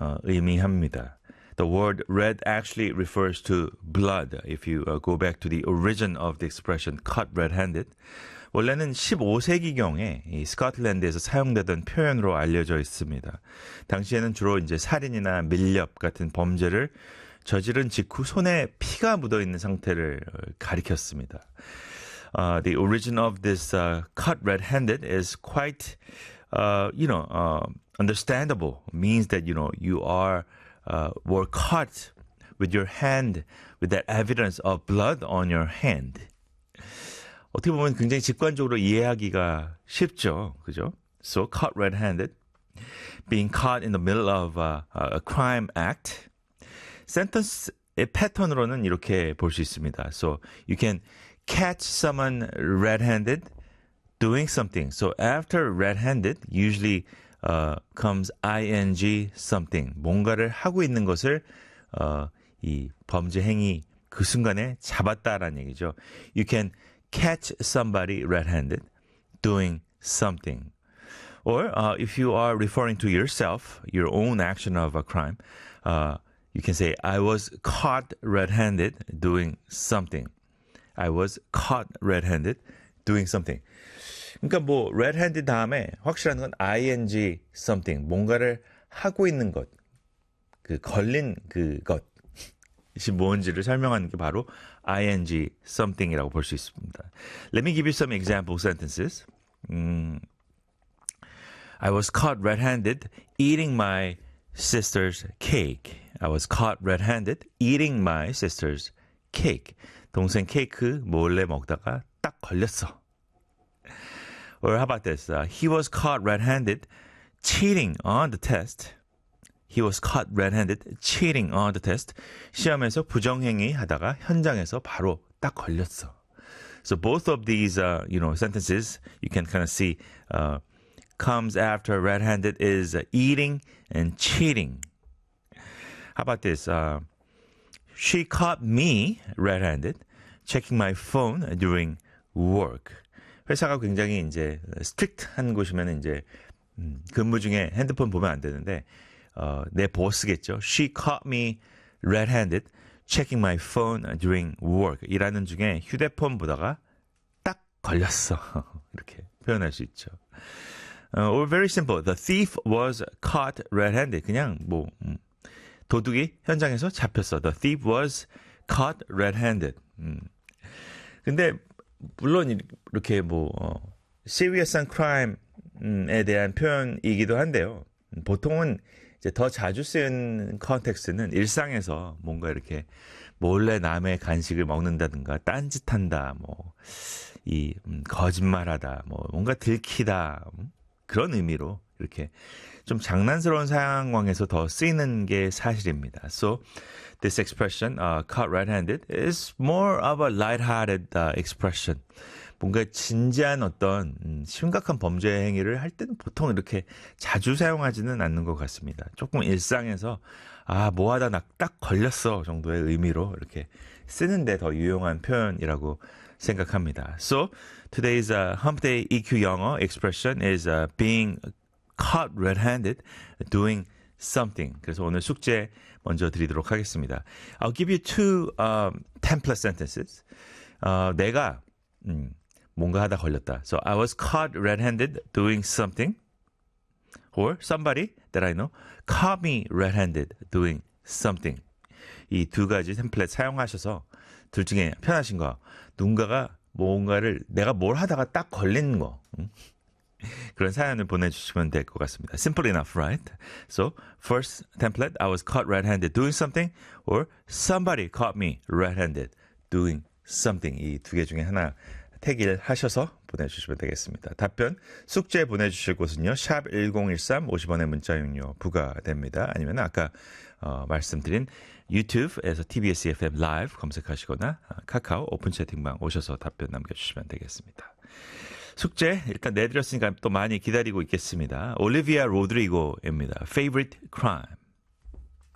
의미합니다. The word red actually refers to blood. If you go back to the origin of the expression caught red-handed, 원래는 15세기경에 이 스코틀랜드에서 사용되던 표현으로 알려져 있습니다. 당시에는 주로 이제 살인이나 밀렵 같은 범죄를 저지른 직후 손에 피가 묻어 있는 상태를 가리켰습니다. The origin of this caught red-handed is quite, understandable. It means that you were caught with your hand, with that evidence of blood on your hand. 어떻게 보면 굉장히 직관적으로 이해하기가 쉽죠, 그죠? So caught red-handed, being caught in the middle of a crime act. 센텐스의 패턴으로는 이렇게 볼 수 있습니다. So you can catch someone red-handed doing something. So after red-handed, usually comes ing something. 뭔가를 하고 있는 것을 이 범죄 행위 그 순간에 잡았다라는 얘기죠. You can catch somebody red-handed doing something. Or if you are referring to yourself, your own action of a crime, you can say, I was caught red-handed doing something. I was caught red-handed doing something. 그러니까 뭐 red-handed 다음에 확실한 건 ing something, 뭔가를 하고 있는 것, 그 걸린 그것. 이 뭔지를 설명하는 게 바로 ing something이라고 볼 수 있습니다. Let me give you some example sentences. I was caught red-handed eating my sister's cake. I was caught red-handed eating my sister's cake. 동생 케이크 몰래 먹다가 딱 걸렸어. Or how about this? He was caught red-handed cheating on the test. He was caught red-handed cheating on the test. 시험에서 부정행위 하다가 현장에서 바로 딱 걸렸어. So both of these, sentences you can kind of see comes after red-handed is eating and cheating. How about this? She caught me red-handed checking my phone during work. 회사가 굉장히 이제 스트릭트한 곳이면 이제 근무 중에 핸드폰 보면 안 되는데 내 보스겠죠. She caught me red-handed checking my phone during work. 일하는 중에 휴대폰 보다가 딱 걸렸어. 이렇게 표현할 수 있죠. Or very simple. The thief was caught red-handed. 그냥 뭐 도둑이 현장에서 잡혔어. The thief was caught red-handed. 근데 물론 이렇게 뭐 serious한 crime에 대한 표현이기도 한데요. 보통은 이제 더 자주 쓰는 컨텍스트는 일상에서 뭔가 이렇게 몰래 남의 간식을 먹는다든가 딴짓한다, 뭐 이 거짓말하다, 뭐 뭔가 들키다 그런 의미로 이렇게 좀 장난스러운 상황에서 더 쓰이는 게 사실입니다. So this expression, caught red-handed, is more of a light-hearted expression. 뭔가 진지한 어떤 심각한 범죄 행위를 할 때는 보통 이렇게 자주 사용하지는 않는 것 같습니다. 조금 일상에서 뭐 하다 나 딱 걸렸어 정도의 의미로 이렇게 쓰는데 더 유용한 표현이라고 생각합니다. So today's Hump Day EQ 영어 expression is being caught red-handed doing something. 그래서 오늘 숙제 먼저 드리도록 하겠습니다. I'll give you two template sentences. 내가 뭔가 하다 걸렸다. So I was caught red-handed doing something. Or somebody that I know caught me red-handed doing something. 이 두 가지 템플릿 사용하셔서 둘 중에 편하신 거. 누군가가 뭔가를 내가 뭘 하다가 딱 걸린 거. 그런 사연을 보내주시면 될 것 같습니다. Simple enough, right? So first template, I was caught red-handed doing something. Or somebody caught me red-handed doing something. 이 두 개 중에 하나 태기를 하셔서 보내주시면 되겠습니다. 답변 숙제 보내주실 곳은요. 샵 1013 50원의 문자 용료 부과됩니다. 아니면 아까 말씀드린 유튜브에서 TBS EFM 라이브 검색하시거나 카카오 오픈 채팅방 오셔서 답변 남겨주시면 되겠습니다. 숙제 일단 내드렸으니까 또 많이 기다리고 있겠습니다. 올리비아 로드리고입니다. Favorite Crime.